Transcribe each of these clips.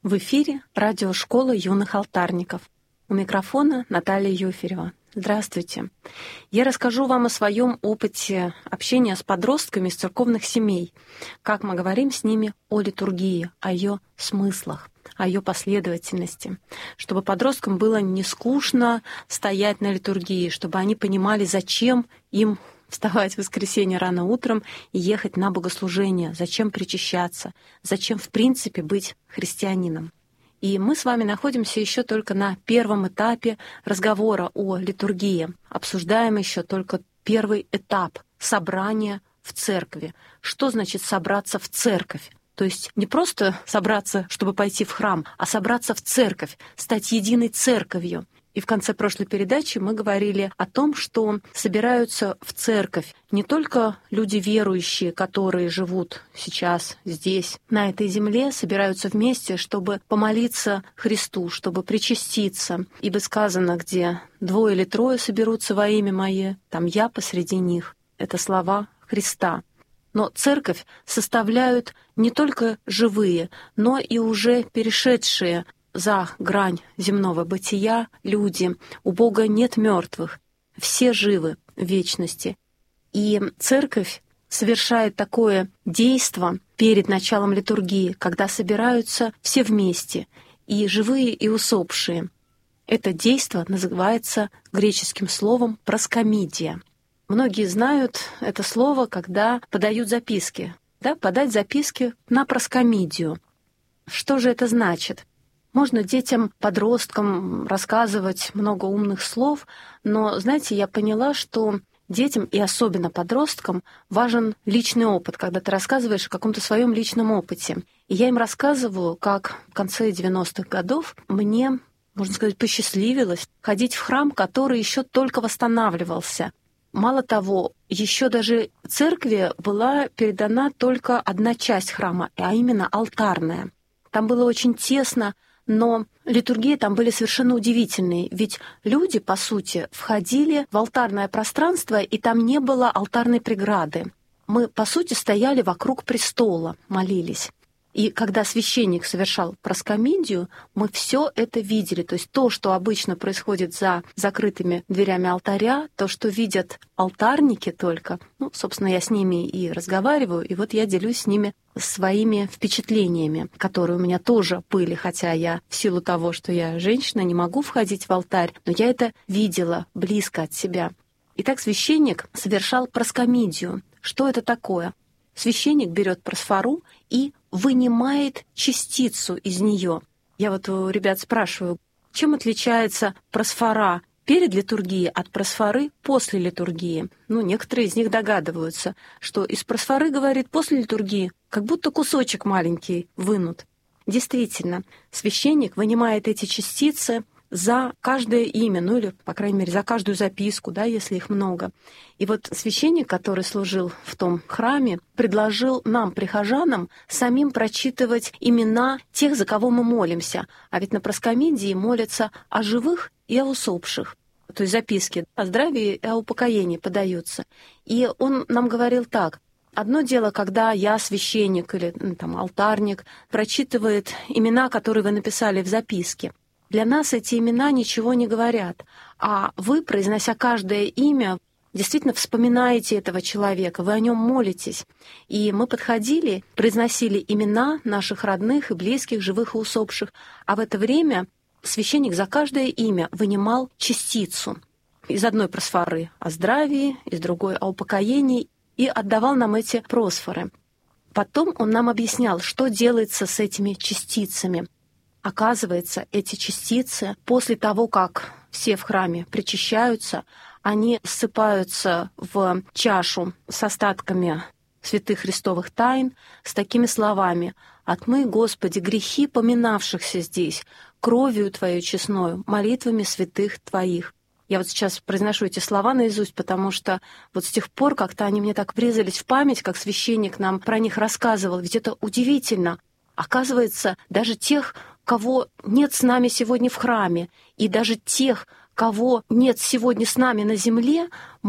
В эфире радиошкола юных алтарников. У микрофона Наталья Юферева. Здравствуйте. Я расскажу вам о своем опыте общения с подростками из церковных семей, как мы говорим с ними о литургии, о ее смыслах, о ее последовательности, чтобы подросткам было не скучно стоять на литургии, чтобы они понимали, зачем им вставать в воскресенье рано утром и ехать на богослужение, зачем причащаться, зачем в принципе быть христианином. И мы с вами находимся еще только на первом этапе разговора о литургии. Обсуждаем еще только первый этап — собрания в церкви. Что значит собраться в церковь? То есть не просто собраться, чтобы пойти в храм, а собраться в церковь, стать единой церковью. И в конце прошлой передачи мы говорили о том, что собираются в церковь не только люди верующие, которые живут сейчас здесь, на этой земле, собираются вместе, чтобы помолиться Христу, чтобы причаститься. Ибо сказано, где 2 или 3 соберутся во имя Мое, там Я посреди них. Это слова Христа. Но церковь составляют не только живые, но и уже перешедшие за грань земного бытия люди. У Бога нет мертвых, все живы в вечности. И церковь совершает такое действо перед началом литургии, когда собираются все вместе, и живые, и усопшие. Это действо называется греческим словом «проскомидия». Многие знают это слово, когда подают записки. Подать записки на проскомидию. Что же это значит? Можно детям, подросткам рассказывать много умных слов, но, знаете, я поняла, что детям и особенно подросткам важен личный опыт, когда ты рассказываешь о каком-то своем личном опыте. И я им рассказываю, как в конце 90-х годов мне, можно сказать, посчастливилось ходить в храм, который еще только восстанавливался. Мало того, еще даже церкви была передана только одна часть храма, а именно алтарная. Там было очень тесно, но литургии там были совершенно удивительные, ведь люди, по сути, входили в алтарное пространство, и там не было алтарной преграды. Мы, по сути, стояли вокруг престола, молились. И когда священник совершал проскомидию, мы все это видели. То есть то, что обычно происходит за закрытыми дверями алтаря, то, что видят алтарники только, собственно, я с ними и разговариваю, и вот я делюсь с ними своими впечатлениями, которые у меня тоже были, хотя я в силу того, что я женщина, не могу входить в алтарь, но я это видела близко от себя. Итак, священник совершал проскомидию. Что это такое? Священник берет просфору и вынимает частицу из нее. Я вот у ребят спрашиваю, чем отличается просфора перед литургией от просфоры после литургии? Некоторые из них догадываются, что из просфоры, говорит, после литургии как будто кусочек маленький вынут. Действительно, священник вынимает эти частицы за каждое имя, или, по крайней мере, за каждую записку, если их много. И вот священник, который служил в том храме, предложил нам, прихожанам, самим прочитывать имена тех, за кого мы молимся. А ведь на проскомидии молятся о живых и о усопших. То есть записки о здравии и о упокоении подаются. И он нам говорил так. Одно дело, когда я, священник или алтарник, прочитывает имена, которые вы написали в записке. Для нас эти имена ничего не говорят, а вы, произнося каждое имя, действительно вспоминаете этого человека, вы о нем молитесь. И мы подходили, произносили имена наших родных и близких, живых и усопших, а в это время священник за каждое имя вынимал частицу из одной просфоры о здравии, из другой о упокоении и отдавал нам эти просфоры. Потом он нам объяснял, что делается с этими частицами. Оказывается, эти частицы после того, как все в храме причащаются, они ссыпаются в чашу с остатками святых христовых тайн с такими словами: «Отмый, Господи, грехи поминавшихся здесь, кровью Твоей честною, молитвами святых Твоих». Я вот сейчас произношу эти слова наизусть, потому что вот с тех пор как-то они мне так врезались в память, как священник нам про них рассказывал. Ведь это удивительно. Оказывается, даже тех, кого нет с нами сегодня в храме, и даже тех, кого нет сегодня с нами на земле, мы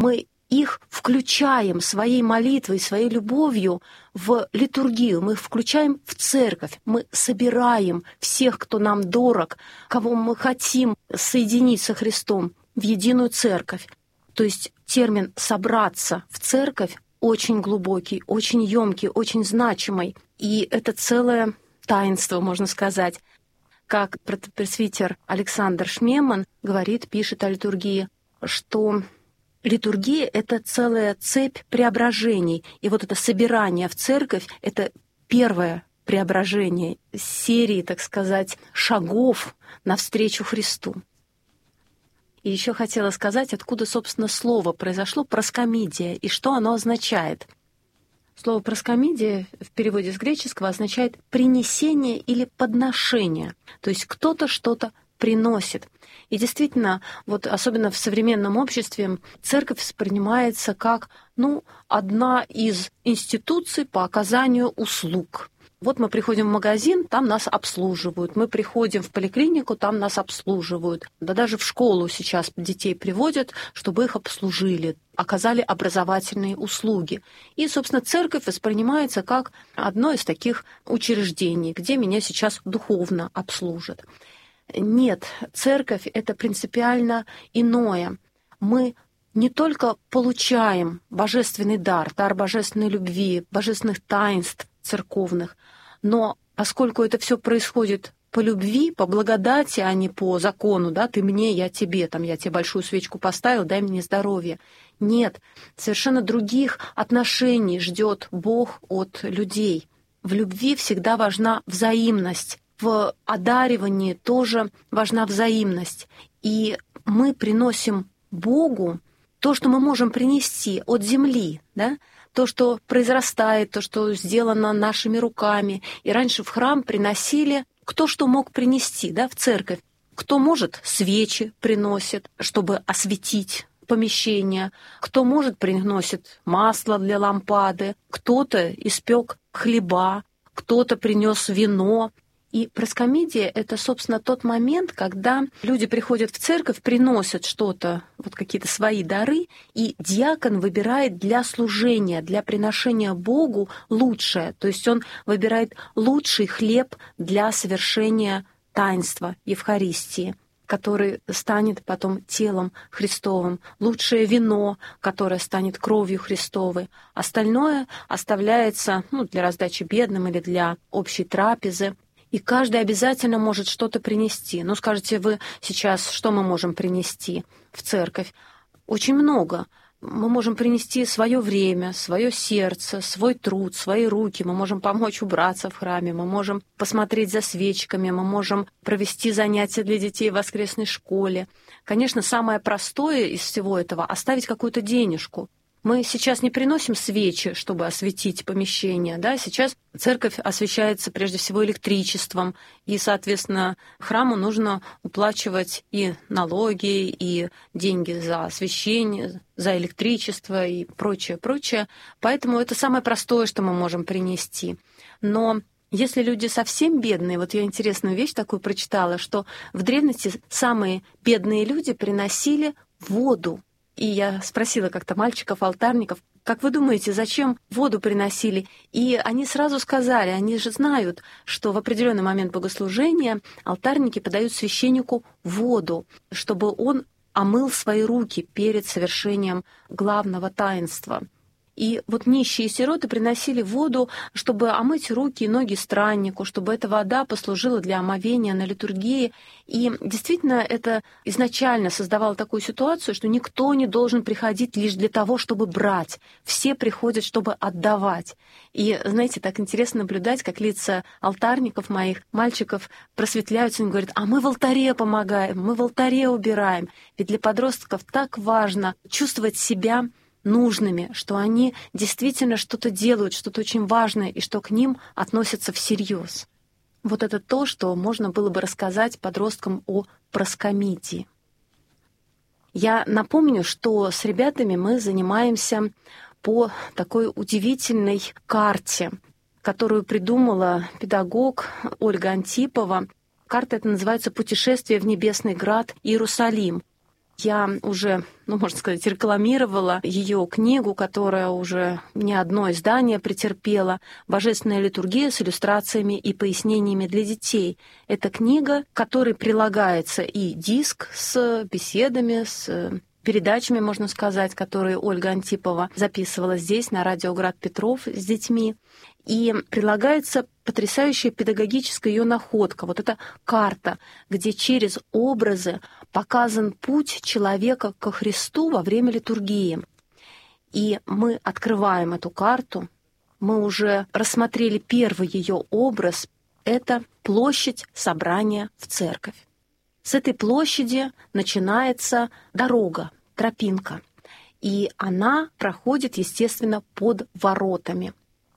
их включаем своей молитвой, своей любовью в литургию, мы их включаем в церковь, мы собираем всех, кто нам дорог, кого мы хотим соединить со Христом, в единую церковь. То есть термин «собраться в церковь» очень глубокий, очень ёмкий, очень значимый. И это целое таинство, можно сказать. Как пресвитер Александр Шмеман говорит, пишет о литургии, что литургия — это целая цепь преображений. И вот это собирание в церковь — это первое преображение серии, так сказать, шагов навстречу Христу. И еще хотела сказать, откуда, собственно, слово произошло «проскомидия» и что оно означает. Слово «проскомидия» в переводе с греческого означает «принесение» или «подношение». То есть кто-то что-то приносит. И действительно, вот особенно в современном обществе церковь воспринимается как, одна из институций по оказанию услуг. Вот мы приходим в магазин, там нас обслуживают. Мы приходим в поликлинику, там нас обслуживают. Да даже в школу сейчас детей приводят, чтобы их обслужили, оказали образовательные услуги. И, собственно, церковь воспринимается как одно из таких учреждений, где меня сейчас духовно обслужат. Нет, церковь — это принципиально иное. Мы не только получаем божественный дар божественной любви, божественных таинств церковных, но поскольку это все происходит по любви, по благодати, а не по закону, да, ты мне, я тебе, я тебе большую свечку поставил, дай мне здоровье. Нет, совершенно других отношений ждет Бог от людей. В любви всегда важна взаимность. В одаривании тоже важна взаимность. И мы приносим Богу то, что мы можем принести от земли, да? То, что произрастает, то, что сделано нашими руками. И раньше в храм приносили, кто что мог принести, да, в церковь. Кто может, свечи приносит, чтобы осветить помещение. Кто может, приносит масло для лампады. Кто-то испек хлеба, кто-то принес вино. И проскомидия — это, собственно, тот момент, когда люди приходят в церковь, приносят что-то, вот какие-то свои дары, и диакон выбирает для служения, для приношения Богу лучшее. То есть он выбирает лучший хлеб для совершения таинства Евхаристии, который станет потом телом Христовым, лучшее вино, которое станет кровью Христовой. Остальное оставляется для раздачи бедным или для общей трапезы. И каждый обязательно может что-то принести. Скажете вы сейчас, что мы можем принести в церковь? Очень много. Мы можем принести свое время, свое сердце, свой труд, свои руки. Мы можем помочь убраться в храме, мы можем посмотреть за свечками, мы можем провести занятия для детей в воскресной школе. Конечно, самое простое из всего этого — оставить какую-то денежку. Мы сейчас не приносим свечи, чтобы осветить помещение, да? Сейчас церковь освещается прежде всего электричеством, и, соответственно, храму нужно уплачивать и налоги, и деньги за освещение, за электричество и прочее. Поэтому это самое простое, что мы можем принести. Но если люди совсем бедные, вот я интересную вещь такую прочитала, что в древности самые бедные люди приносили воду. И я спросила как-то мальчиков-алтарников, как вы думаете, зачем воду приносили? И они сразу сказали, они же знают, что в определенный момент богослужения алтарники подают священнику воду, чтобы он омыл свои руки перед совершением главного таинства. И вот нищие и сироты приносили воду, чтобы омыть руки и ноги страннику, чтобы эта вода послужила для омовения на литургии. И действительно, это изначально создавало такую ситуацию, что никто не должен приходить лишь для того, чтобы брать. Все приходят, чтобы отдавать. И, знаете, так интересно наблюдать, как лица алтарников моих, мальчиков, просветляются и говорят: а мы в алтаре помогаем, мы в алтаре убираем. Ведь для подростков так важно чувствовать себя нужными, что они действительно что-то делают, что-то очень важное, и что к ним относятся всерьез. Вот это то, что можно было бы рассказать подросткам о проскомидии. Я напомню, что с ребятами мы занимаемся по такой удивительной карте, которую придумала педагог Ольга Антипова. Карта эта называется «Путешествие в небесный град Иерусалим». Я уже, можно сказать, рекламировала ее книгу, которая уже не одно издание претерпела, «Божественная литургия с иллюстрациями и пояснениями для детей». Это книга, к которой прилагается и диск с беседами, с передачами, можно сказать, которые Ольга Антипова записывала здесь, на радио «Град Петров» с детьми. И прилагается потрясающая педагогическая ее находка. Вот эта карта, где через образы показан путь человека ко Христу во время литургии. И мы открываем эту карту. Мы уже рассмотрели первый ее образ. Это площадь собрания в церковь. С этой площади начинается дорога, тропинка. И она проходит, естественно, под воротами.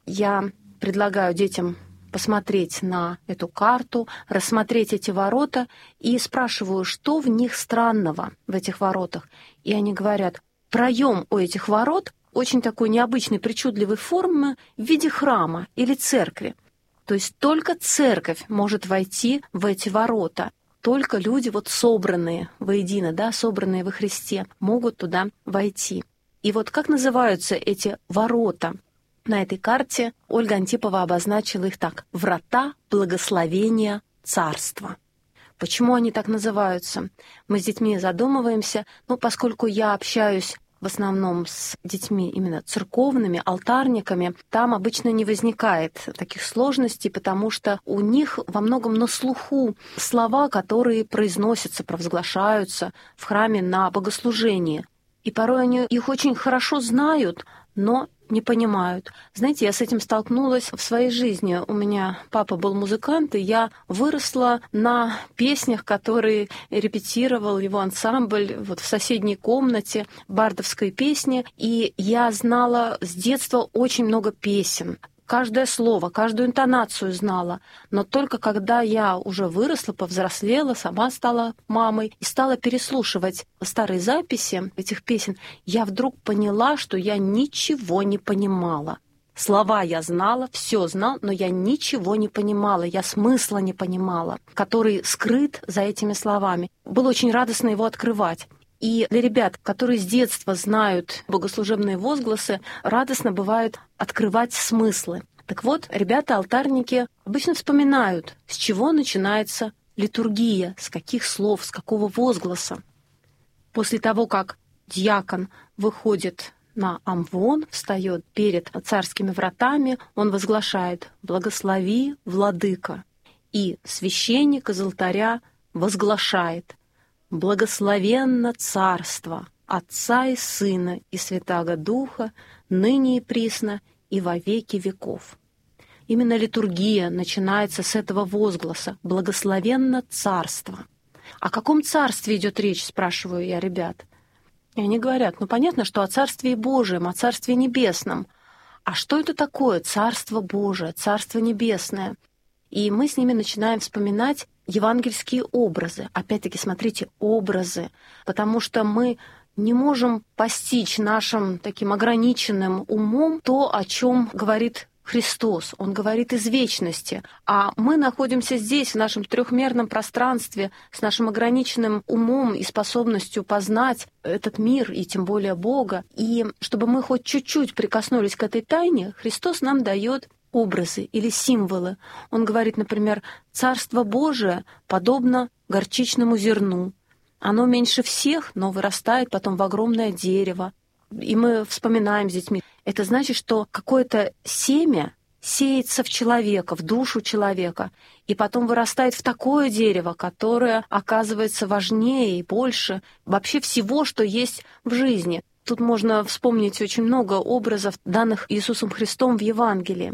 Я предлагаю детям посмотреть на эту карту, рассмотреть эти ворота, и спрашиваю, что в них странного, в этих воротах. И они говорят, проем у этих ворот очень такой необычной, причудливой формы в виде храма или церкви. То есть только церковь может войти в эти ворота. Только люди, собранные воедино, собранные во Христе, могут туда войти. И как называются эти ворота? На этой карте Ольга Антипова обозначила их так: «Врата благословения царства». Почему они так называются? Мы с детьми задумываемся, поскольку я общаюсь в основном с детьми именно церковными, алтарниками, там обычно не возникает таких сложностей, потому что у них во многом на слуху слова, которые произносятся, провозглашаются в храме на богослужении. И порой они их очень хорошо знают, но не понимают. Знаете, я с этим столкнулась в своей жизни. У меня папа был музыкант, и я выросла на песнях, которые репетировал его ансамбль в соседней комнате, бардовской песни. И я знала с детства очень много песен. Каждое слово, каждую интонацию знала. Но только когда я уже выросла, повзрослела, сама стала мамой и стала переслушивать старые записи этих песен, я вдруг поняла, что я ничего не понимала. Слова я знала, все знала, но я ничего не понимала, я смысла не понимала, который скрыт за этими словами. Было очень радостно его открывать. И для ребят, которые с детства знают богослужебные возгласы, радостно бывает открывать смыслы. Так вот, ребята-алтарники обычно вспоминают, с чего начинается литургия, с каких слов, с какого возгласа. После того, как диакон выходит на амвон, встает перед царскими вратами, он возглашает «Благослови, владыка». И священник из алтаря возглашает «Благословенно царство Отца и Сына и Святаго Духа, ныне и присно, и во веки веков». Именно литургия начинается с этого возгласа «Благословенно царство». О каком царстве идет речь, спрашиваю я ребят. И они говорят, понятно, что о Царстве Божьем, о Царстве Небесном. А что это такое Царство Божие, Царство Небесное? И мы с ними начинаем вспоминать евангельские образы. Опять-таки, смотрите, образы. Потому что мы не можем постичь нашим таким ограниченным умом то, о чем говорит Христос. Он говорит из вечности. А мы находимся здесь, в нашем трехмерном пространстве, с нашим ограниченным умом и способностью познать этот мир, и тем более Бога. И чтобы мы хоть чуть-чуть прикоснулись к этой тайне, Христос нам дает образы или символы. Он говорит, например, «Царство Божие подобно горчичному зерну. Оно меньше всех, но вырастает потом в огромное дерево». И мы вспоминаем с детьми. Это значит, что какое-то семя сеется в человека, в душу человека, и потом вырастает в такое дерево, которое оказывается важнее и больше вообще всего, что есть в жизни. Тут можно вспомнить очень много образов, данных Иисусом Христом в Евангелии.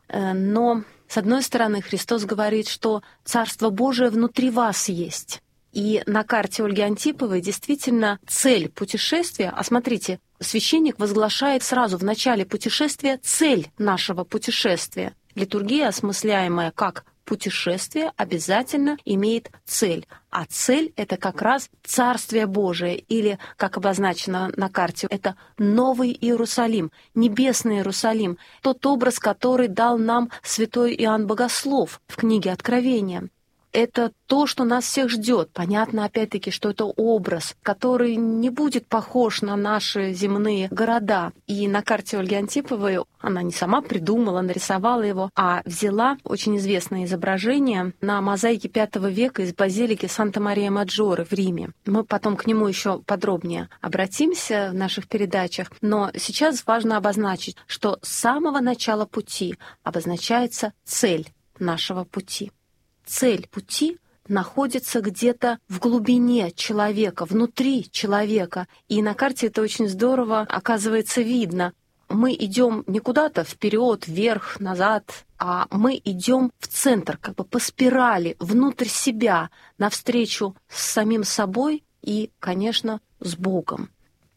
Но, с одной стороны, Христос говорит, что Царство Божие внутри вас есть. И на карте Ольги Антиповой действительно цель путешествия, а смотрите, священник возглашает сразу в начале путешествия цель нашего путешествия. Литургия, осмысляемая как путешествие, обязательно имеет цель. А цель — это как раз Царствие Божие, или, как обозначено на карте, это Новый Иерусалим, Небесный Иерусалим, тот образ, который дал нам святой Иоанн Богослов в книге Откровения. это то, что нас всех ждет. Понятно, опять-таки, что это образ, который не будет похож на наши земные города. И на карте Ольги Антиповой она не сама придумала, нарисовала его, а взяла очень известное изображение на мозаике V века из базилики Санта-Мария-Маджоре в Риме. Мы потом к нему еще подробнее обратимся в наших передачах, но сейчас важно обозначить, что с самого начала пути обозначается цель нашего пути. Цель пути находится где-то в глубине человека, внутри человека. И на карте это очень здорово, оказывается, видно. Мы идем не куда-то вперед, вверх, назад, а мы идем в центр, как бы по спирали, внутрь себя, навстречу с самим собой и, конечно, с Богом.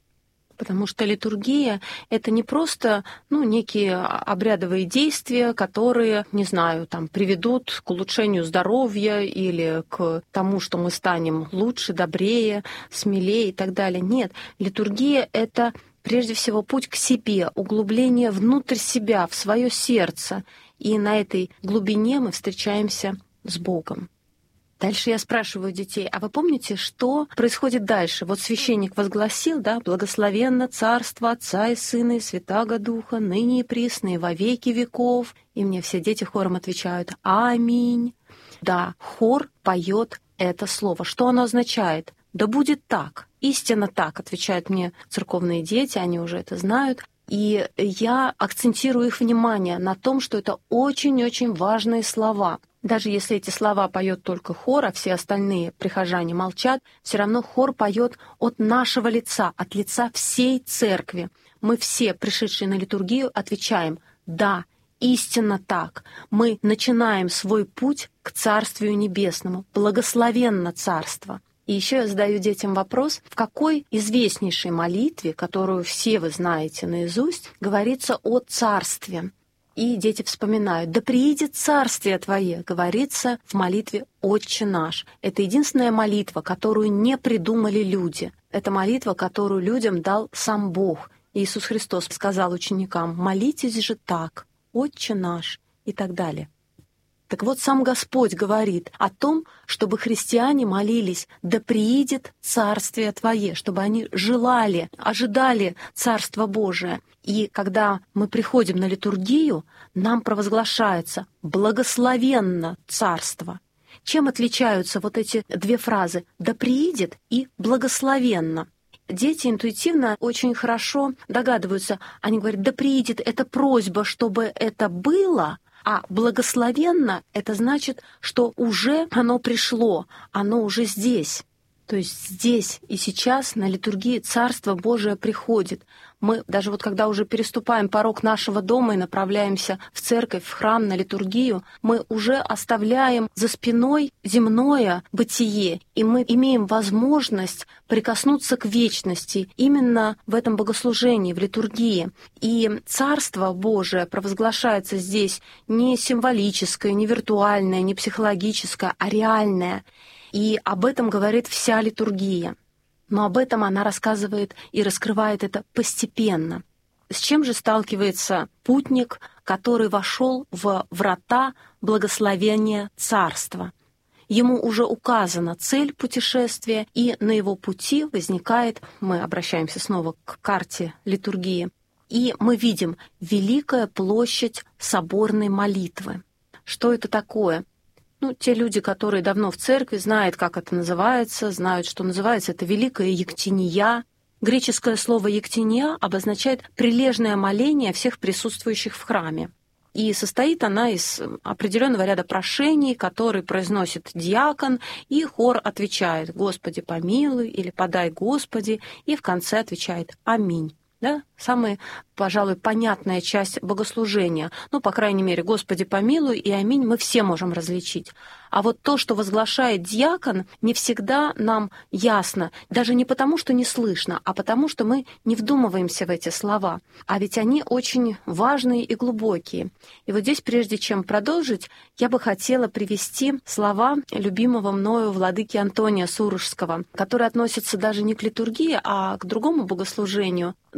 Потому что литургия — это не просто некие обрядовые действия, которые, не знаю, приведут к улучшению здоровья или к тому, что мы станем лучше, добрее, смелее и так далее. Нет, литургия — это прежде всего путь к себе, углубление внутрь себя, в свое сердце. И на этой глубине мы встречаемся с Богом. Дальше я спрашиваю детей, а вы помните, что происходит дальше? Вот священник возгласил, «Благословенно Царство Отца и Сына и Святаго Духа, ныне и присно, и во веки веков». И мне все дети хором отвечают «Аминь». Да, хор поет это слово. Что оно означает? «Да будет так». Истинно так, отвечают мне церковные дети, они уже это знают. И я акцентирую их внимание на том, что это очень-очень важные слова. Даже если эти слова поет только хор, а все остальные прихожане молчат, все равно хор поет от нашего лица, от лица всей церкви. Мы все, пришедшие на литургию, отвечаем «Да, истинно так». Мы начинаем свой путь к Царствию Небесному. Благословенно Царство. И еще я задаю детям вопрос, в какой известнейшей молитве, которую все вы знаете наизусть, говорится о царстве. И дети вспоминают, «Да приидет царствие Твое», говорится в молитве «Отче наш». Это единственная молитва, которую не придумали люди. Это молитва, которую людям дал сам Бог. Иисус Христос сказал ученикам, «Молитесь же так, Отче наш» и так далее. Так вот, сам Господь говорит о том, чтобы христиане молились «Да приидет Царствие Твое», чтобы они желали, ожидали Царства Божия. И когда мы приходим на литургию, нам провозглашается «Благословенно Царство». Чем отличаются вот эти две фразы «Да приидет» и «Благословенно»? Дети интуитивно очень хорошо догадываются. Они говорят «Да приидет» — это просьба, чтобы это было, а благословенно — это значит, что уже оно пришло, оно уже здесь. То есть здесь и сейчас на литургии Царство Божие приходит. Мы даже когда уже переступаем порог нашего дома и направляемся в церковь, в храм, на литургию, мы уже оставляем за спиной земное бытие, и мы имеем возможность прикоснуться к вечности именно в этом богослужении, в литургии. И Царство Божие провозглашается здесь не символическое, не виртуальное, не психологическое, а реальное. И об этом говорит вся литургия. Но об этом она рассказывает и раскрывает это постепенно. С чем же сталкивается путник, который вошел в врата благословения Царства? Ему уже указана цель путешествия, и на его пути возникает, мы обращаемся снова к карте литургии, и мы видим великая площадь соборной молитвы. Что это такое? Те люди, которые давно в церкви, знают, как это называется, знают, что называется это Великая Ектиния. Греческое слово «ектиния» обозначает прилежное моление всех присутствующих в храме. И состоит она из определенного ряда прошений, которые произносит диакон, и хор отвечает «Господи, помилуй» или «Подай, Господи», и в конце отвечает «Аминь». Да? Самая, пожалуй, понятная часть богослужения. По крайней мере, «Господи, помилуй» и «Аминь» мы все можем различить. А вот то, что возглашает диакон, не всегда нам ясно. Даже не потому, что не слышно, а потому, что мы не вдумываемся в эти слова. А ведь они очень важные и глубокие. И вот здесь, прежде чем продолжить, я бы хотела привести слова любимого мною владыки Антония Сурожского, которые относятся даже не к литургии, а к другому богослужению. Но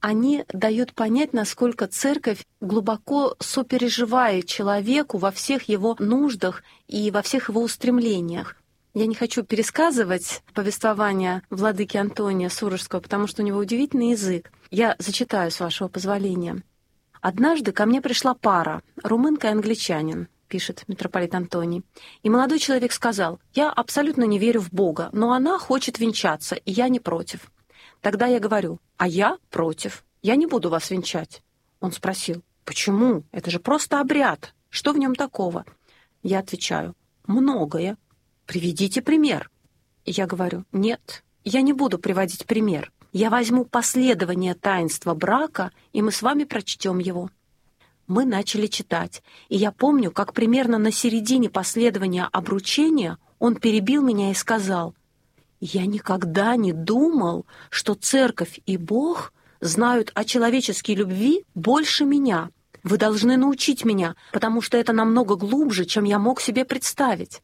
они дают понять, насколько церковь глубоко сопереживает человеку во всех его нуждах и во всех его устремлениях. Я не хочу пересказывать повествование владыки Антония Сурожского, потому что у него удивительный язык. Я зачитаю, с вашего позволения. «Однажды ко мне пришла пара, румынка и англичанин», — пишет митрополит Антоний. «И молодой человек сказал: я абсолютно не верю в Бога, но она хочет венчаться, и я не против. Тогда я говорю: а я против, я не буду вас венчать». Он спросил: почему? Это же просто обряд. Что в нем такого? Я отвечаю: многое. Приведите пример. И я говорю: нет, я не буду приводить пример. Я возьму последование таинства брака, и мы с вами прочтем его. Мы начали читать, и я помню, как примерно на середине последования обручения он перебил меня и сказал: я никогда не думал, что церковь и Бог знают о человеческой любви больше меня. Вы должны научить меня, потому что это намного глубже, чем я мог себе представить.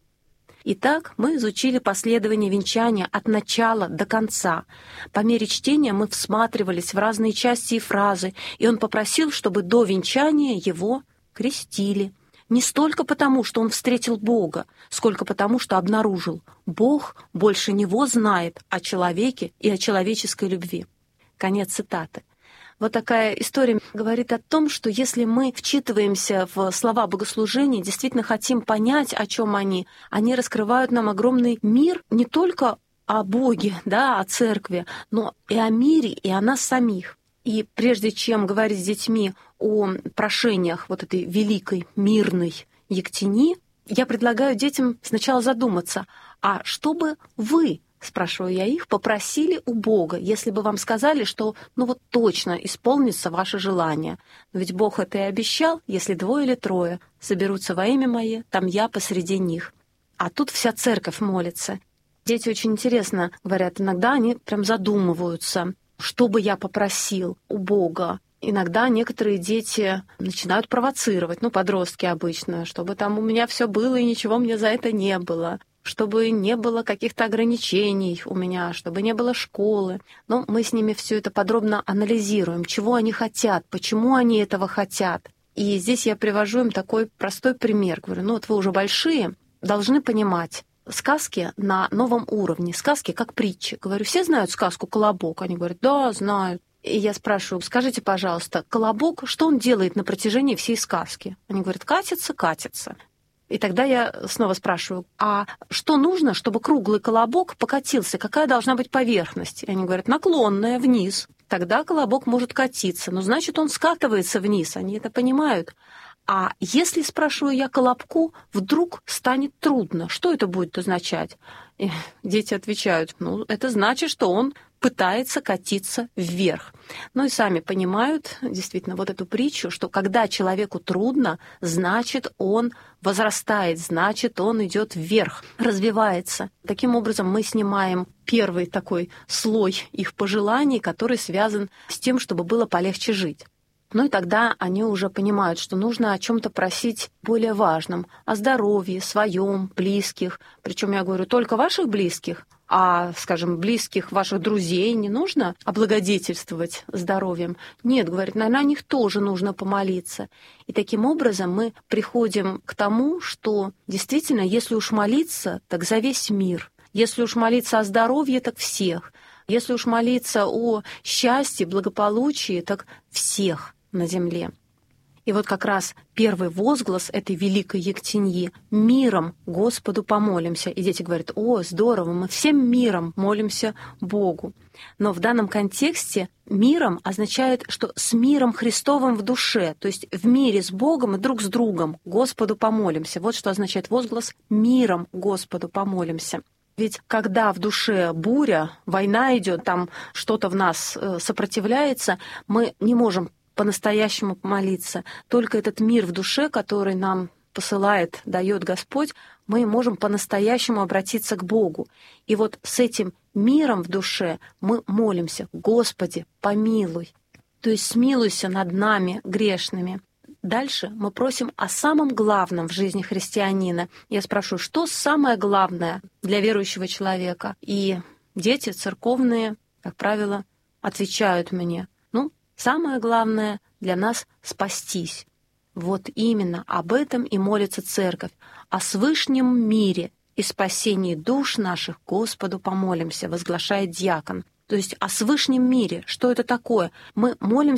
Итак, мы изучили последование венчания от начала до конца. По мере чтения мы всматривались в разные части и фразы, и он попросил, чтобы до венчания его крестили. Не столько потому, что он встретил Бога, сколько потому, что обнаружил: Бог больше него знает о человеке и о человеческой любви. Конец цитаты. Вот такая история говорит о том, что если мы вчитываемся в слова богослужения, действительно хотим понять, о чем они раскрывают нам огромный мир не только о Боге, да, о церкви, но и о мире, и о нас самих. И прежде чем говорить с детьми о прошениях вот этой великой мирной Ектении, я предлагаю детям сначала задуматься: а что бы вы, спрашиваю я их, попросили у Бога, если бы вам сказали, что вот точно исполнится ваше желание? Но ведь Бог это и обещал: если 2 или 3 соберутся во имя Мое, там я посреди них. А тут вся церковь молится. Дети очень интересно говорят, иногда они прям задумываются, что бы я попросил у Бога. Иногда некоторые дети начинают провоцировать, подростки обычно, чтобы там у меня все было и ничего мне за это не было, чтобы не было каких-то ограничений у меня, чтобы не было школы. Но мы с ними все это подробно анализируем, чего они хотят, почему они этого хотят. И здесь я привожу им такой простой пример. Говорю, вот вы уже большие, должны понимать сказки на новом уровне, сказки как притчи. Говорю, все знают сказку «Колобок»? Они говорят, да, знают. И я спрашиваю, скажите, пожалуйста, колобок, что он делает на протяжении всей сказки? Они говорят, катится, катится. И тогда я снова спрашиваю, а что нужно, чтобы круглый колобок покатился? Какая должна быть поверхность? И они говорят, наклонная, вниз. Тогда колобок может катиться, но значит, он скатывается вниз. Они это понимают. А если, спрашиваю я, колобку вдруг станет трудно, что это будет означать? И дети отвечают, это значит, что он пытается катиться вверх. И сами понимают, действительно, вот эту притчу, что когда человеку трудно, значит, он возрастает, значит, он идет вверх, развивается. Таким образом, мы снимаем первый такой слой их пожеланий, который связан с тем, чтобы было полегче жить. И тогда они уже понимают, что нужно о чем-то просить более важном, о здоровье, своем, близких. Причем я говорю, только ваших близких, а, скажем, близких ваших друзей не нужно облагодетельствовать здоровьем. Нет, говорит, наверное, о них тоже нужно помолиться. И таким образом мы приходим к тому, что действительно, если уж молиться, так за весь мир. Если уж молиться о здоровье, так всех. Если уж молиться о счастье, благополучии, так всех на земле. И вот как раз первый возглас этой великой Ектеньи «Миром Господу помолимся». И дети говорят, о, здорово, мы всем миром молимся Богу. Но в данном контексте «миром» означает, что с миром Христовым в душе, то есть в мире с Богом и друг с другом Господу помолимся. Вот что означает возглас «Миром Господу помолимся». Ведь когда в душе буря, война идет, там что-то в нас сопротивляется, мы не можем по-настоящему помолиться. Только этот мир в душе, который нам посылает, дает Господь, мы можем по-настоящему обратиться к Богу. И вот с этим миром в душе мы молимся: «Господи, помилуй». То есть смилуйся над нами, грешными. Дальше мы просим о самом главном в жизни христианина. Я спрашиваю, что самое главное для верующего человека? И дети церковные, как правило, отвечают мне, Самое главное для нас — спастись. Вот именно об этом и молится Церковь, о свышнем мире и спасении душ наших Господу помолимся, возглашает диакон. То есть о свышнем мире. Что это такое? Мы молимся